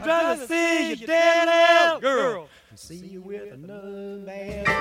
I'd rather see you dead, little girl, than see you with another man.